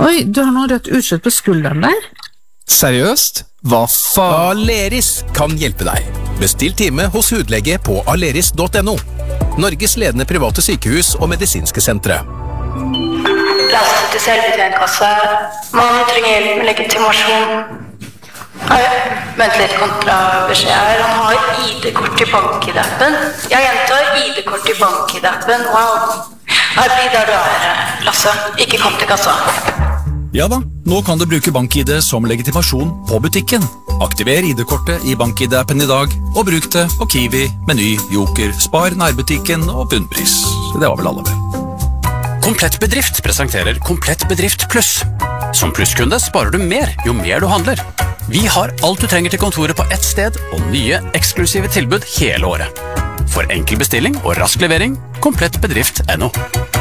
Oi, du har noe rødt utslett på skulderen der. Seriøst? Hva faen? Aleris kan hjelpe deg. Bestill time hos hudlege på aleris.no. Norges ledende private sykehus og medisinske sentre. Lastet til selvbetjentkasse. Man trenger hjelp med legitimasjon. Vent litt, kontrabeskjed her. Han har ID-kort i BankID-appen. Jeg gjentar ID-kort i BankID-appen. Wow. Her blir der du er, Lasse. Ikke kom til kassa. Ja da, nå kan du bruke BankID som legitimasjon på butikken. Aktiver ID-kortet i BankID-appen i dag, og bruk det på Kiwi, Meny, Joker, Spar, nærbutikken og bunnpris. Det var vel alle vel. Komplett Bedrift presenterer Komplett Bedrift Pluss. Som plusskunde sparer du mer jo mer du handler. Vi har alt du trenger til kontoret på ett sted, og nye, eksklusive tilbud hele året. For enkel bestilling og rask levering, komplettbedrift.no.